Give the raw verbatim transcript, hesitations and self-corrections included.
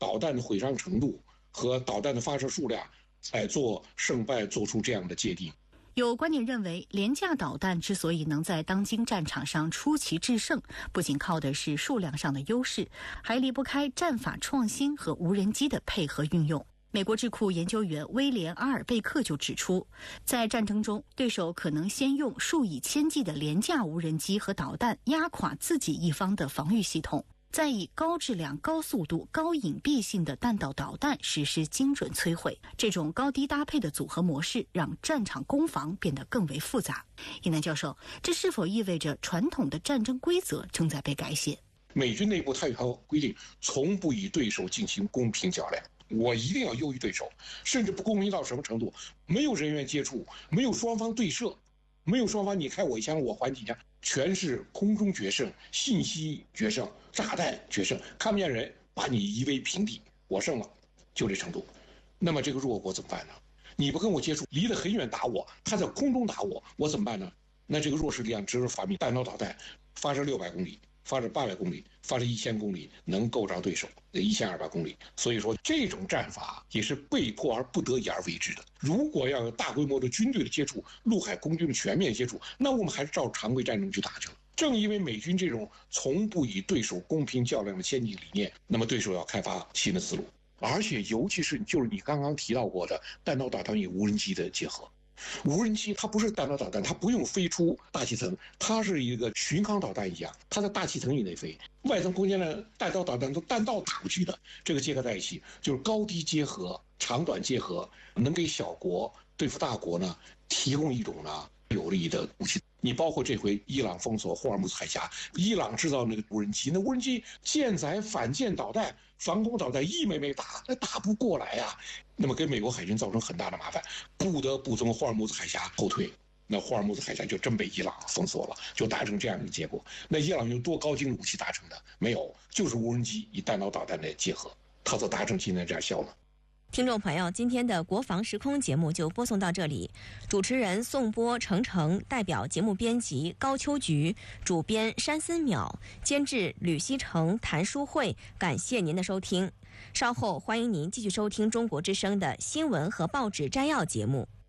导弹的毁伤程度和导弹的发射数量，来做胜败做出这样的界定。 有观点认为，廉价导弹之所以能在当今战场上出奇制胜，不仅靠的是数量上的优势，还离不开战法创新和无人机的配合运用。美国智库研究员威廉·阿尔贝克就指出，在战争中，对手可能先用数以千计的廉价无人机和导弹压垮自己一方的防御系统，再以高质量、高速度、高隐蔽性的弹道导弹实施精准摧毁。这种高低搭配的组合模式让战场攻防变得更为复杂。尹楠教授，这是否意味着传统的战争规则正在被改写？ 美军内部它有条规定，从不与对手进行公平较量。我一定要优于对手，甚至不公平到什么程度？没有人员接触，没有双方对射，没有双方你开我一枪我还几枪，全是空中决胜、信息决胜、炸弹决胜，看不见人把你夷为平地，我胜了，就这程度。那么这个弱国怎么办呢？你不跟我接触，离得很远打我，他在空中打我，我怎么办呢？那这个弱势力量只有发明弹道导弹，发射六百公里。发射八百公里，发射一千公里，能够着对手一千二百公里。所以说，这种战法也是被迫而不得已而为之的。如果要有大规模的军队的接触，陆海空军的全面接触，那我们还是照常规战争去打去了。正因为美军这种从不与对手公平较量的先进理念，那么对手要开发新的思路，而且尤其是就是你刚刚提到过的弹道导弹与无人机的结合。无人机它不是弹道导弹，它不用飞出大气层，它是一个巡航导弹一样，它在大气层以内飞，外层空间的弹道导弹都弹道打过去的，这个结合在一起，就是高低结合、长短结合，能给小国对付大国呢提供一种呢有利的武器。你包括这回伊朗封锁霍尔木兹海峡，伊朗制造那个无人机，那无人机舰载反舰导弹、防空导弹一枚枚打，那打不过来呀、啊。那么给美国海军造成很大的麻烦，不得不从霍尔木兹海峡后退。那霍尔木兹海峡就真被伊朗封锁了，就达成这样一个结果。那伊朗用多高精的武器达成的？没有，就是无人机与弹道导弹的结合，它所达成今天这样效果。 听众朋友，今天的国防时空节目就播送到这里。主持人宋波、程程，代表节目编辑高秋菊，主编山森淼，监制吕希成、谭淑慧。感谢您的收听。稍后欢迎您继续收听中国之声的新闻和报纸摘要节目。